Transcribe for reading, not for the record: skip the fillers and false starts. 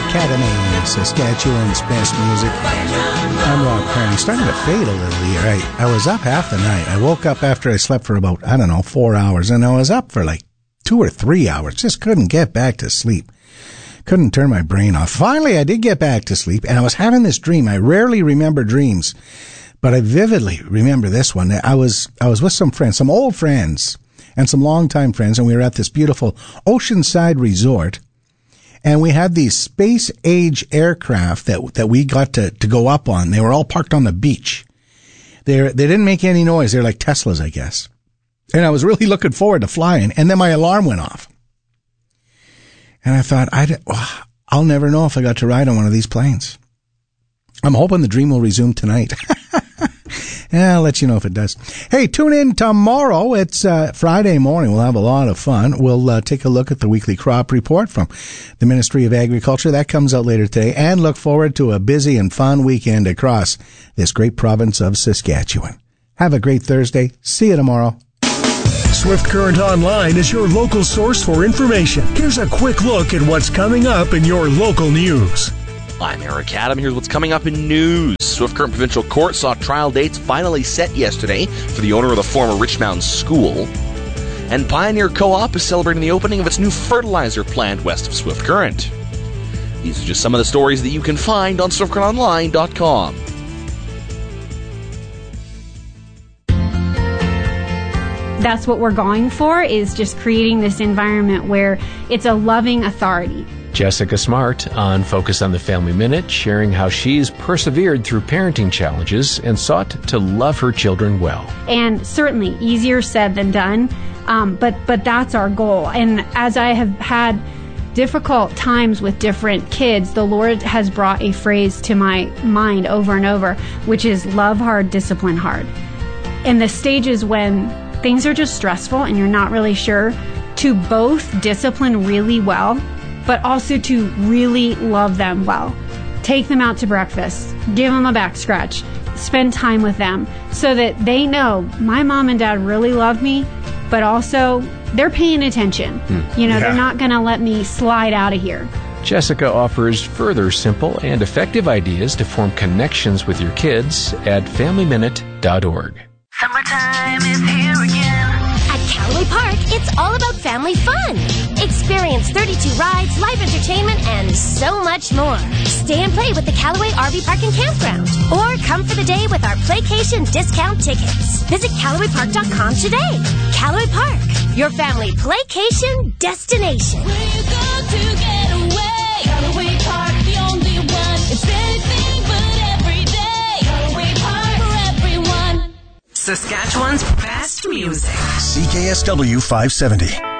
Academy, Saskatchewan's best music. I'm Rob Kearney. Starting to fade a little here. I was up half the night. I woke up after I slept for about, 4 hours, and I was up for like 2 or 3 hours. Just couldn't get back to sleep. Couldn't turn my brain off. Finally, I did get back to sleep, and I was having this dream. I rarely remember dreams, but I vividly remember this one. I was with some friends, some old friends, and some longtime friends, and we were at this beautiful oceanside resort. And we had these space-age aircraft that we got to go up on. They were all parked on the beach. They didn't make any noise. They're like Teslas, I guess. And I was really looking forward to flying. And then my alarm went off. And I thought, I'll never know if I got to ride on one of these planes. I'm hoping the dream will resume tonight. Yeah, I'll let you know if it does. Hey, tune in tomorrow. It's Friday morning. We'll have a lot of fun. We'll take a look at the weekly crop report from the Ministry of Agriculture. That comes out later today. And look forward to a busy and fun weekend across this great province of Saskatchewan. Have a great Thursday. See you tomorrow. Swift Current Online is your local source for information. Here's a quick look at what's coming up in your local news. I'm Eric Adam. Here's what's coming up in news. Swift Current Provincial Court saw trial dates finally set yesterday for the owner of the former Rich Mountain School. And Pioneer Co-op is celebrating the opening of its new fertilizer plant west of Swift Current. These are just some of the stories that you can find on SwiftCurrentOnline.com. That's what we're going for, is just creating this environment where it's a loving authority. Jessica Smart on Focus on the Family Minute, sharing how she's persevered through parenting challenges and sought to love her children well. And certainly easier said than done, but that's our goal. And as I have had difficult times with different kids, the Lord has brought a phrase to my mind over and over, which is love hard, discipline hard. In the stages when things are just stressful and you're not really sure, to both discipline really well, but also to really love them well. Take them out to breakfast, give them a back scratch, spend time with them so that they know my mom and dad really love me, but also they're paying attention. They're not going to let me slide out of here. Jessica offers further simple and effective ideas to form connections with your kids at FamilyMinute.org. Summertime is here again. At Callaway Park, it's all about family fun. Experience 32 rides, live entertainment, and so much more. Stay and play with the Callaway RV Park and Campground. Or come for the day with our Playcation discount tickets. Visit CallawayPark.com today. Callaway Park, your family playcation destination. Where you go to get away. Callaway Park, the only one. It's anything but every day. Callaway Park for everyone. Saskatchewan's best music. CKSW 570.